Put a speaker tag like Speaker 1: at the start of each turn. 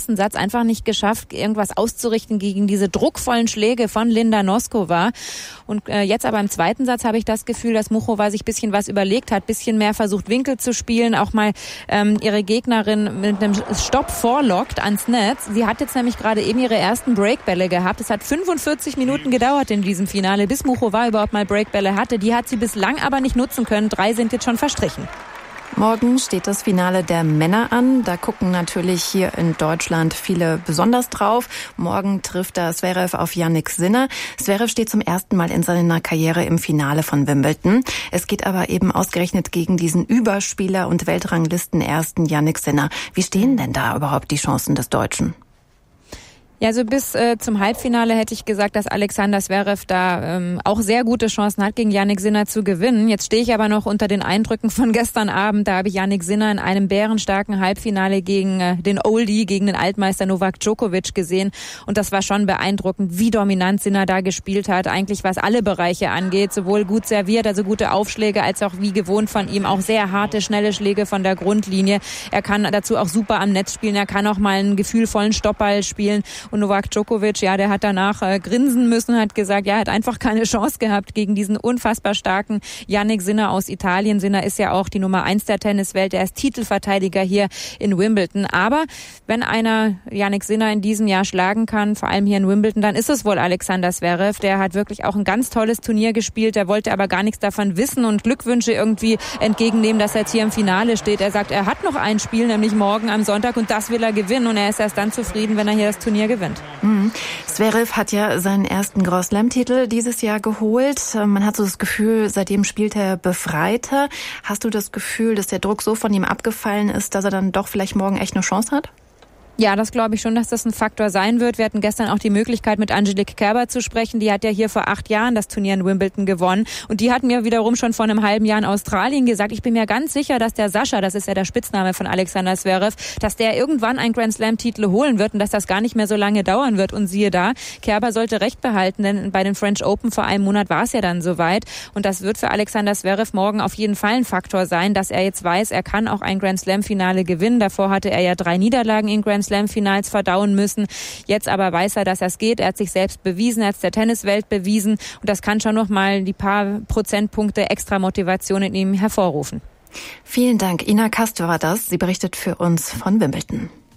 Speaker 1: ersten Satz einfach nicht geschafft, irgendwas auszurichten gegen diese druckvollen Schläge von Linda Noskova. Und jetzt aber im zweiten Satz habe ich das Gefühl, dass Muchova sich ein bisschen was überlegt hat, ein bisschen mehr versucht, Winkel zu spielen, auch mal ihre Gegnerin mit einem Stopp vorlockt ans Netz. Sie hat jetzt nämlich gerade eben ihre ersten Breakbälle gehabt. Es hat 45 Minuten gedauert in diesem Finale, bis Muchova überhaupt mal Breakbälle hatte. Die hat sie bislang aber nicht nutzen können. 3 sind jetzt schon verstrichen.
Speaker 2: Morgen steht das Finale der Männer an. Da gucken natürlich hier in Deutschland viele besonders drauf. Morgen trifft da Zverev auf Jannik Sinner. Zverev steht zum ersten Mal in seiner Karriere im Finale von Wimbledon. Es geht aber eben ausgerechnet gegen diesen Überspieler und Weltranglistenersten Jannik Sinner. Wie stehen denn da überhaupt die Chancen des Deutschen?
Speaker 1: Ja, also bis zum Halbfinale hätte ich gesagt, dass Alexander Zverev da auch sehr gute Chancen hat, gegen Jannik Sinner zu gewinnen. Jetzt stehe ich aber noch unter den Eindrücken von gestern Abend. Da habe ich Jannik Sinner in einem bärenstarken Halbfinale gegen den Oldie, gegen den Altmeister Novak Djokovic gesehen. Und das war schon beeindruckend, wie dominant Sinner da gespielt hat. Eigentlich was alle Bereiche angeht. Sowohl gut serviert, also gute Aufschläge, als auch wie gewohnt von ihm auch sehr harte, schnelle Schläge von der Grundlinie. Er kann dazu auch super am Netz spielen. Er kann auch mal einen gefühlvollen Stoppball spielen. Und Novak Djokovic, ja, der hat danach grinsen müssen, hat gesagt, ja, er hat einfach keine Chance gehabt gegen diesen unfassbar starken Jannik Sinner aus Italien. Sinner ist ja auch die Nummer 1 der Tenniswelt. Er ist Titelverteidiger hier in Wimbledon. Aber wenn einer Jannik Sinner in diesem Jahr schlagen kann, vor allem hier in Wimbledon, dann ist es wohl Alexander Zverev. Der hat wirklich auch ein ganz tolles Turnier gespielt. Der wollte aber gar nichts davon wissen und Glückwünsche irgendwie entgegennehmen, dass er jetzt hier im Finale steht. Er sagt, er hat noch ein Spiel, nämlich morgen am Sonntag, und das will er gewinnen. Und er ist erst dann zufrieden, wenn er hier das Turnier gewinnt.
Speaker 2: Zverev hat ja seinen ersten Grand Slam-Titel dieses Jahr geholt. Man hat so das Gefühl, seitdem spielt er befreiter. Hast du das Gefühl, dass der Druck so von ihm abgefallen ist, dass er dann doch vielleicht morgen echt eine Chance hat?
Speaker 1: Ja, das glaube ich schon, dass das ein Faktor sein wird. Wir hatten gestern auch die Möglichkeit, mit Angelique Kerber zu sprechen. Die hat ja hier vor 8 Jahren das Turnier in Wimbledon gewonnen. Und die hat mir wiederum schon vor einem halben Jahr in Australien gesagt, ich bin mir ganz sicher, dass der Sascha, das ist ja der Spitzname von Alexander Zverev, dass der irgendwann einen Grand Slam-Titel holen wird und dass das gar nicht mehr so lange dauern wird. Und siehe da, Kerber sollte recht behalten, denn bei den French Open vor einem Monat war es ja dann soweit. Und das wird für Alexander Zverev morgen auf jeden Fall ein Faktor sein, dass er jetzt weiß, er kann auch ein Grand Slam-Finale gewinnen. Davor hatte er ja 3 Niederlagen in Grand Slam-Finals verdauen müssen. Jetzt aber weiß er, dass das geht. Er hat sich selbst bewiesen, er hat es der Tenniswelt bewiesen. Und das kann schon noch mal die paar Prozentpunkte extra Motivation in ihm hervorrufen.
Speaker 2: Vielen Dank. Ina Kast war das. Sie berichtet für uns von Wimbledon.